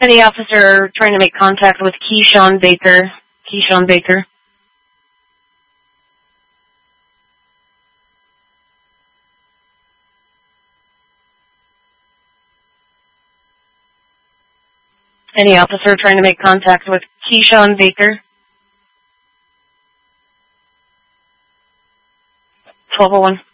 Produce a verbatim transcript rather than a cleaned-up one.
Any officer trying to make contact with Keyshawn Baker. Keyshawn Baker. Any officer trying to make contact with Keyshawn Baker. twelve oh one.